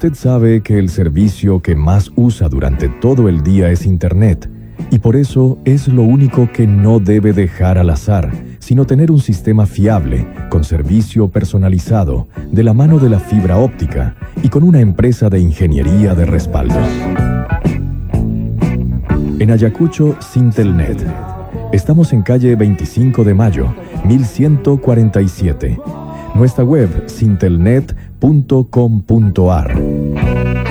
Usted sabe que el servicio que más usa durante todo el día es Internet, y por eso es lo único que no debe dejar al azar, sino tener un sistema fiable, con servicio personalizado, de la mano de la fibra óptica y con una empresa de ingeniería de respaldo. En Ayacucho, Sintelnet. Estamos en calle 25 de Mayo, 1147. Nuestra web, sintelnet.com.ar.